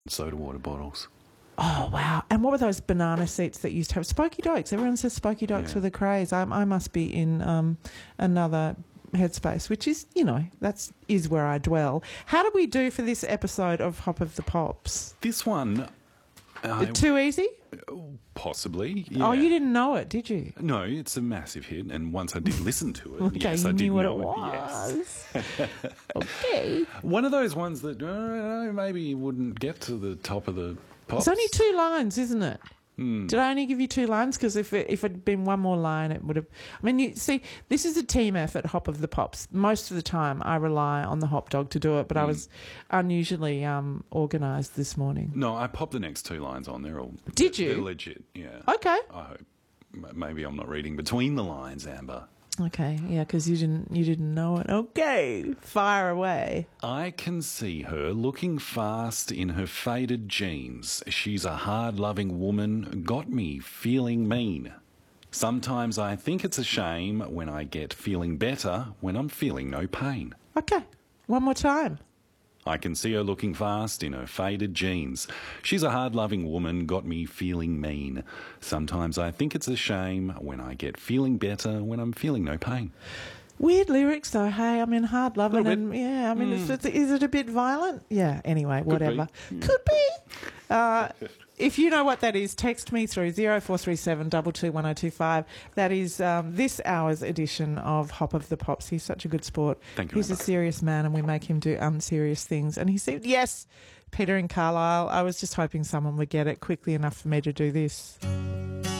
soda water bottles. Oh, wow. And what were those banana seats that used to have? Spokey Dokes. Everyone says Spokey Dokes were the craze. I must be in another headspace, which is, that is where I dwell. How did we do for this episode of Hop of the Pops? This one... Too easy? Possibly, yeah. Oh, you didn't know it, did you? No, it's a massive hit, and once I did listen to it, Okay, yes, I you did knew what know it was. was. Okay. One of those ones that maybe wouldn't get to the top of the pops. It's only 2 lines, isn't it? Did I only give you 2 lines? Because if it had been one more line, it would have... I mean, you see, this is a team effort, Hop of the Pops. Most of the time, I rely on the Hop Dog to do it, but I was unusually organised this morning. No, I popped the next 2 lines on. They're all... Did you? They're legit, yeah. Okay. I hope. Maybe I'm not reading between the lines, Amber. Okay, yeah, because you didn't know it. Okay, fire away. I can see her looking fast in her faded jeans. She's a hard-loving woman, got me feeling mean. Sometimes I think it's a shame when I get feeling better when I'm feeling no pain. Okay, one more time. I can see her looking fast in her faded jeans. She's a hard-loving woman, got me feeling mean. Sometimes I think it's a shame when I get feeling better when I'm feeling no pain. Weird lyrics though, hey? I mean, hard loving and bit. is it a bit violent? Yeah, anyway, whatever. Could be. If you know what that is, text me through 0437 221025. That is this hour's edition of Hop of the Pops. He's such a good sport. Thank you, He's Amber. a serious man and we make him do unserious things. And he said, yes, Peter and Carlisle, I was just hoping someone would get it quickly enough for me to do this.